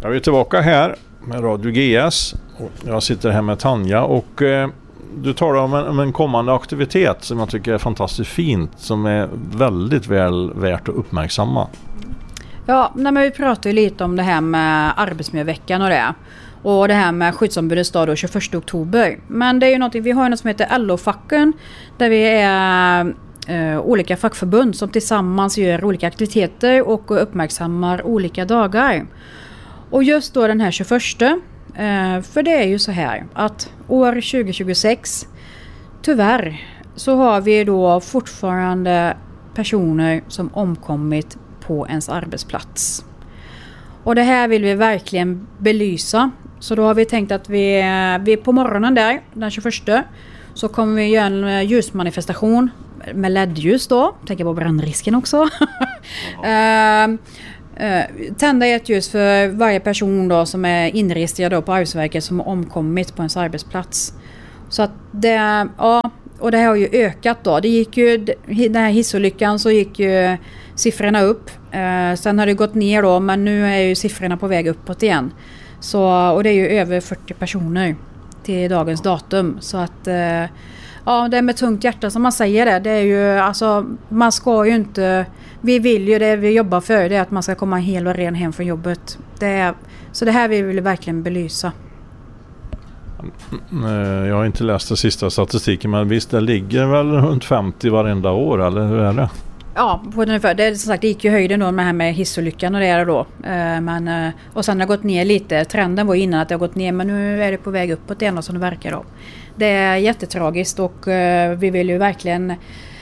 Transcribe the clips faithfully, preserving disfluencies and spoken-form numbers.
Jag är tillbaka här med Radio G S. Jag sitter här med Tanja och eh, du talar om en, om en kommande aktivitet som jag tycker är fantastiskt fint, som är väldigt väl värt att uppmärksamma. Ja, nej, men vi pratar ju lite om det här med arbetsmiljöveckan och det. Och det här med skyddsombudets dag då, tjugoförsta oktober. Men det är ju någonting, vi har ju något som heter L O-facken där vi är eh, olika fackförbund som tillsammans gör olika aktiviteter och uppmärksammar olika dagar. Och just då den här tjugoförsta, eh, för det är ju så här att år tjugohundratjugosex tyvärr så har vi då fortfarande personer som omkommit på ens arbetsplats. Och det här vill vi verkligen belysa. Så då har vi tänkt att vi, vi på morgonen där, den tjugoförsta, så kommer vi göra en ljusmanifestation med L E D-ljus då. Tänker på brandrisken också. uh, uh, tända ett ljus för varje person då som är inregistrerad då på Arbetsverket som har omkommit på ens arbetsplats. Så att det, ja, och det här har ju ökat då. Det gick ju, den här hissolyckan så gick ju siffrorna upp. Uh, sen har det gått ner då, men nu är ju siffrorna på väg uppåt igen. Så, och det är ju över fyrtio personer till dagens datum. Så att uh, ja, det är med tungt hjärta som man säger det. Det är ju, alltså, man ska ju inte, vi vill ju det vi jobbar för, det är att man ska komma hel och ren hem från jobbet. Det är, så det här vill vi verkligen belysa. Jag har inte läst den sista statistiken, men visst, det ligger väl runt femtio varenda år, eller hur är det? Ja, på den för, det är som sagt, det gick ju höjden då med det här med hissolyckan och det är då. Men, och sen har det gått ner lite. Trenden var innan att det har gått ner, men nu är det på väg uppåt igen som det verkar då. Det är jättetragiskt och vi vill ju verkligen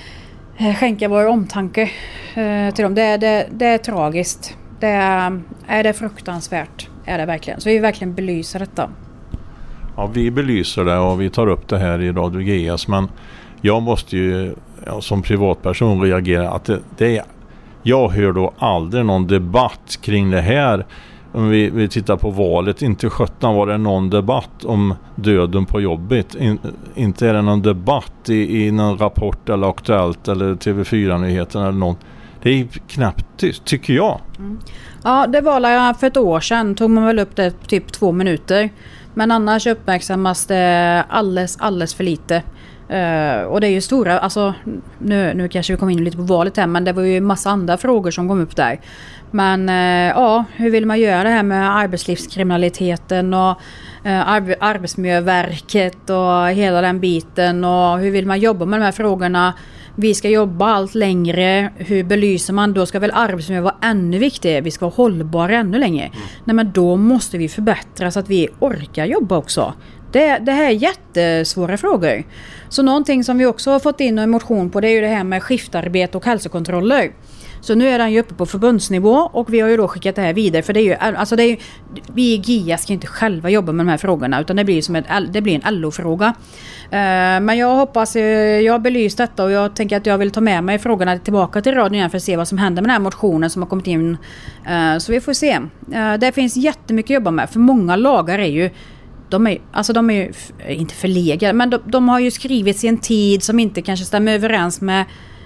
skänka vår omtanke till dem. Det är, det, det är tragiskt. Det är, är det fruktansvärt, är det verkligen. Så vi vill verkligen belysa detta. Ja, vi belyser det och vi tar upp det här i Radio G S, men jag måste ju, ja, som privatperson reagera att det, det är, jag hör då aldrig någon debatt kring det här. Om vi, vi tittar på valet, inte sjutton var det någon debatt om döden på jobbet. In, inte är det någon debatt i, i någon rapport eller Aktuellt eller T V fyra-nyheten eller någon. Det är knappt tyst, tycker jag. Mm. Ja, det var för ett år sedan, tog man väl upp det typ två minuter. Men annars uppmärksammas det alldeles, alldeles för lite. Uh, och det är ju stora, alltså nu, nu kanske vi kommer in lite på valet här, men det var ju massa andra frågor som kom upp där. Men uh, ja, hur vill man göra det här med arbetslivskriminaliteten och uh, ar- Arbetsmiljöverket och hela den biten, och hur vill man jobba med de här frågorna? Vi ska jobba allt längre. Hur belyser man? Då ska väl arbetsmiljö vara ännu viktigare. Vi ska vara hållbara ännu längre. Mm. Nej, men då måste vi förbättra så att vi orkar jobba också. Det, det här är jättesvåra frågor. Så någonting som vi också har fått in en motion på, det är ju det här med skiftarbete och hälsokontroller. Så nu är den ju uppe på förbundsnivå och vi har ju då skickat det här vidare. För det är ju, alltså det är ju, vi i G I A ska inte själva jobba med de här frågorna, utan det blir som ett, det blir en L O-fråga. Uh, men jag hoppas, uh, jag har belyst detta och jag tänker att jag vill ta med mig frågorna tillbaka till radion igen för att se vad som händer med den här motionen som har kommit in. Uh, så vi får se. Uh, det finns jättemycket att jobba med, för många lagar är ju De är, alltså de är ju inte förlegade, men de, de har ju skrivits i en tid som inte kanske stämmer överens med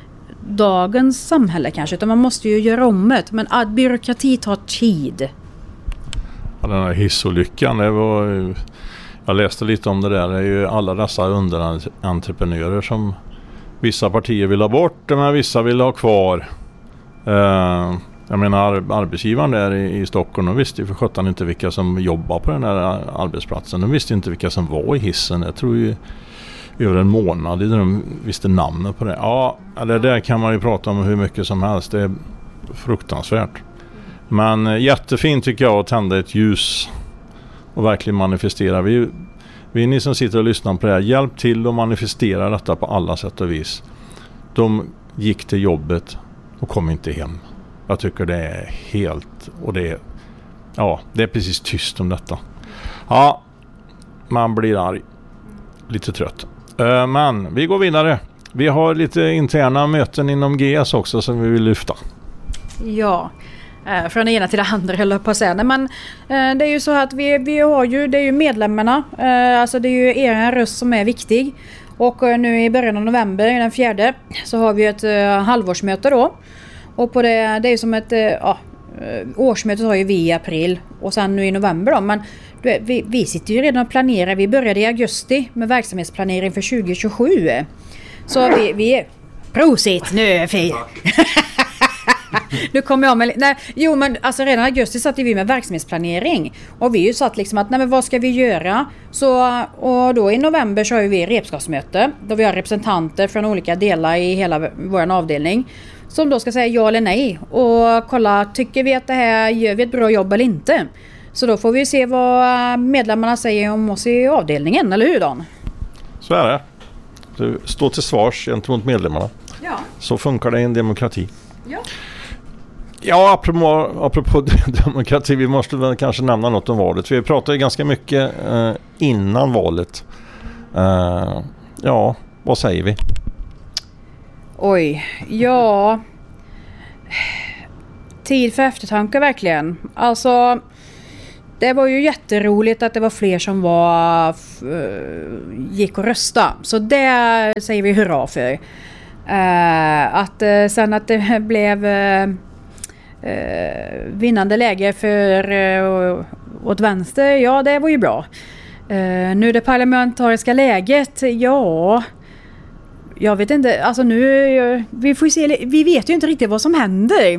dagens samhälle kanske, utan man måste ju göra om det. Men att byråkrati tar tid. Ja, den här hissolyckan, det var, jag läste lite om det där. Det är ju alla dessa underentreprenörer som vissa partier vill ha bort, men vissa vill ha kvar. Uh, jag menar, arbetsgivaren där i, i Stockholm, de visste ju för sjutton inte vilka som jobbar på den här arbetsplatsen. De visste inte vilka som var i hissen. Jag tror ju över en månad innan de visste namnet på det. Ja, det där kan man ju prata om hur mycket som helst. Det är fruktansvärt. Men jättefint tycker jag att tända ett ljus och verkligen manifestera. Vi, vi ni som sitter och lyssnar på det här, hjälp till att manifestera detta på alla sätt och vis. De gick till jobbet och kom inte hem. Jag tycker det är helt, och det är, ja, det är precis tyst om detta. Ja, man blir arg. Lite trött. Uh, men vi går vidare. Vi har lite interna möten inom G S också som vi vill lyfta. Ja, uh, från det ena till det andra höll jag på att säga. Men uh, det är ju så att vi, vi har ju, det är ju medlemmarna. Uh, alltså det är ju er röst som är viktig. Och uh, nu i början av november, den fjärde, så har vi ett uh, halvårsmöte då. Och på det, det är som ett, uh, ja, årsmötet har ju vi i april och sen nu i november då. Men du vet, vi, vi sitter ju redan och planerar. Vi började i augusti med verksamhetsplanering för tjugo tjugosju. Så vi, vi prosit nu Fi. Nu kommer jag med, nej, jo men alltså redan i augusti satt vi med verksamhetsplanering och vi ju satt liksom att nej men vad ska vi göra, så och då i november så har vi repskapsmöte då vi har representanter från olika delar i hela vår avdelning som då ska säga ja eller nej och kolla, tycker vi att det här gör vi ett bra jobb eller inte, så då får vi se vad medlemmarna säger om oss i avdelningen, eller hur Dan? Så är det. Du står till svars gentemot medlemmarna. Ja. Så funkar det i en demokrati. Ja. Ja, apropå, apropå demokrati, vi måste väl kanske nämna något om valet. Vi pratar ju ganska mycket eh, innan valet. Eh, ja, vad säger vi? Oj, ja... Tid för eftertanke verkligen. Alltså, det var ju jätteroligt att det var fler som var f- gick och rösta. Så det säger vi hurra för. Uh, att uh, sen att det blev... Uh, Uh, vinnande läge för uh, åt vänster, ja det var ju bra. Uh, nu det parlamentariska läget, ja jag vet inte, alltså nu uh, vi får se, vi vet ju inte riktigt vad som händer.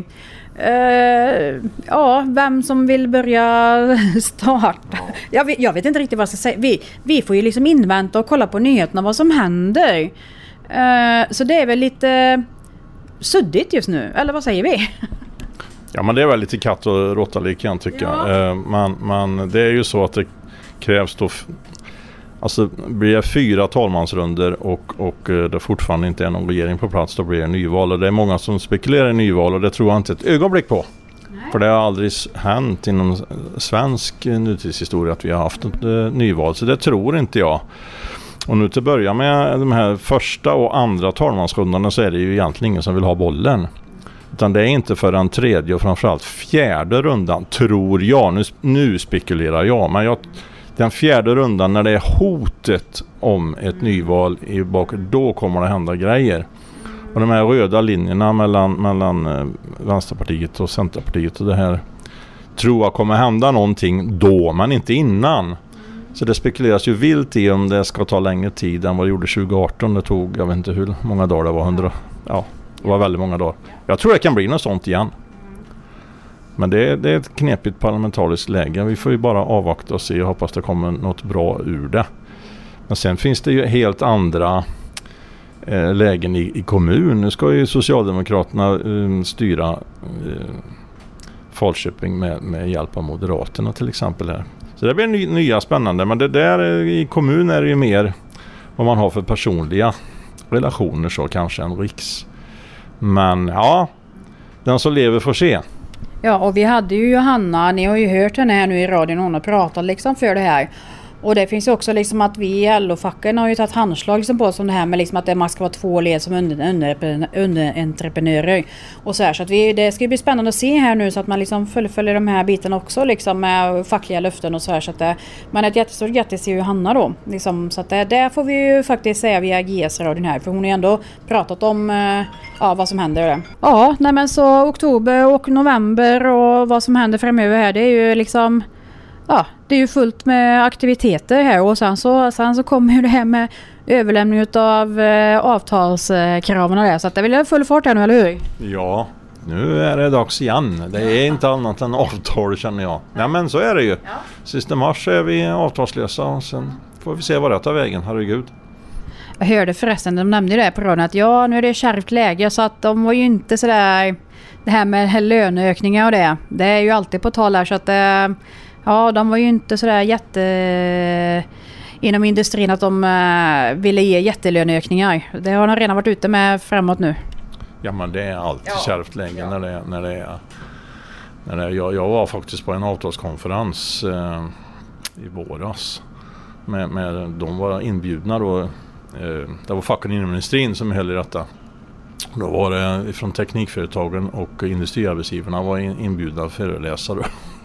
Uh, ja, vem som vill börja starta. Jag vet, jag vet inte riktigt vad jag ska säga. Vi, vi får ju liksom invänta och kolla på nyheterna vad som händer. Uh, så det är väl lite suddigt just nu, eller vad säger vi? Ja, men det är väl lite katt och råttaleken tycker ja. jag. Eh, man, man, det är ju så att det krävs då, f- alltså blir det fyra talmansrunder och, och det fortfarande inte är någon regering på plats, då blir det nyval. Och det är många som spekulerar i nyval och det tror jag inte ett ögonblick på. Nej. För det har aldrig hänt inom svensk nutidshistoria att vi har haft ett uh, nyval, så det tror inte jag. Och nu till att börja med de här första och andra talmansrundarna så är det ju egentligen ingen som vill ha bollen. Utan det är inte för den tredje och framförallt fjärde rundan, tror jag. Nu, nu spekulerar jag. Men jag, den fjärde rundan när det är hotet om ett nyval i bak, då kommer det hända grejer. Och de här röda linjerna mellan, mellan eh, Vänsterpartiet och Centerpartiet och det här tror jag kommer hända någonting då, men inte innan. Så det spekuleras ju vilt i om det ska ta längre tid än vad det gjorde tjugo arton. Det tog, jag vet inte hur många dagar det var, hundra, ja. Det var väldigt många dagar. Jag tror det kan bli något sånt igen. Men det är, det är ett knepigt parlamentariskt läge. Vi får ju bara avvakta och se och hoppas det kommer något bra ur det. Men sen finns det ju helt andra eh, lägen i, i kommun. Nu ska ju Socialdemokraterna eh, styra eh, Falköping med, med hjälp av Moderaterna till exempel här. Så det blir ny, nya spännande. Men det där i kommun är det ju mer vad man har för personliga relationer så kanske en riks. Men ja, den som lever får se. Ja, och vi hade ju Johanna, ni har ju hört henne här nu i radion, hon har pratat liksom för det här. Och det finns ju också liksom att vi i L O-facken har ju tagit handslag liksom på som det här med liksom att det man ska vara två led som under, under, underentreprenörer och så här. Så att vi, det ska bli spännande att se här nu så att man liksom fullföljer de här bitarna också liksom med fackliga löften och så här. Så att det, men ett jättestort grattis till Johanna då. Liksom, så att det, det får vi ju faktiskt säga via G S-radion här, för hon har ju ändå pratat om ja, vad som händer. Det. Ja, nej men så oktober och november och vad som händer framöver här, det är ju liksom... Ja, det är ju fullt med aktiviteter här och sen så, sen så kommer ju det här med överlämning av eh, avtalskraven och det. Så att det vill jag full fart här nu, eller hur? Ja, nu är det dags igen. Det är inte annat än avtal känner jag. Nej men så är det ju. Ja. Sista mars är vi avtalslösa och sen får vi se vad det tar vägen, herregud. Jag hörde förresten, de nämnde det på radion att ja, nu är det kärvt läge så att de var ju inte sådär, det här med löneökningar och det. Det är ju alltid på tal här så att det... Ja, de var ju inte sådär jätte inom industrin att de uh, ville ge jättelöneökningar. Det har de redan varit ute med framåt nu. Ja, men det är alltid ja. kärvt läge ja. när det, när det är... När det, jag, jag var faktiskt på en avtalskonferens eh, i våras. Med, med, de var inbjudna då. Eh, det var facken inom industrin som höll i detta. Då var det från teknikföretagen och industriarbetsgivarna var in, inbjudna föreläsare.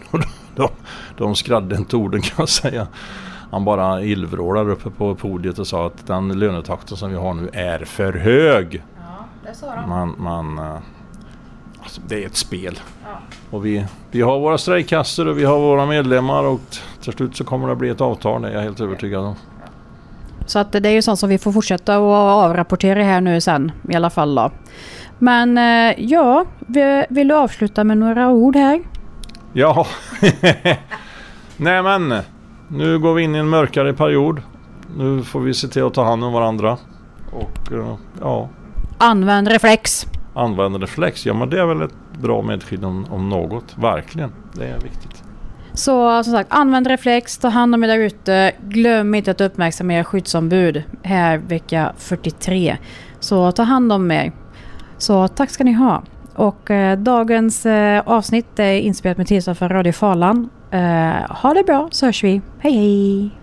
De, de skradde inte orden kan jag säga. Han bara illvrålade uppe på podiet och sa att den lönetakten som vi har nu är för hög. Ja, det sa de. Man, man, alltså, det är ett spel. Ja. Och vi, vi har våra strejkkassor och vi har våra medlemmar och till slut så kommer det bli ett avtal, det är jag helt övertygad om. Så att det är ju sånt som vi får fortsätta att avrapportera här nu sen i alla fall då. Men ja, vill du avsluta med några ord här? Ja, nej men nu går vi in i en mörkare period. Nu får vi se till att ta hand om varandra. Och ja. Använd reflex. Använd reflex, ja men det är väl ett bra medskick om, om något. Verkligen, det är viktigt. Så som sagt, använd reflex, ta hand om er där ute. Glöm inte att uppmärksamma era skyddsombud här vecka fyrtiotre. Så ta hand om er. Så tack ska ni ha. Och eh, dagens eh, avsnitt är inspelat med tillstånd för Radio Falan. Eh, ha det bra så hörs vi. Hej hej!